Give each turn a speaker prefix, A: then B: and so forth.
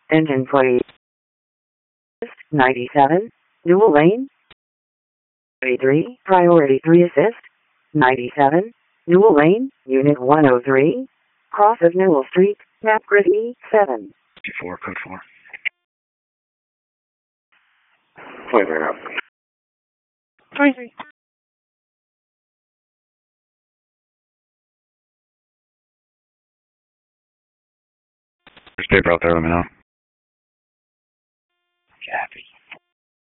A: Engine plate. 97. Dual lane. 33. Priority 3 assist. 97. Dual lane. Unit 103. Cross of Newell Street. Map grid E7.
B: 54, code 4.
C: Flavor up.
B: 23. There's paper out there, let me know.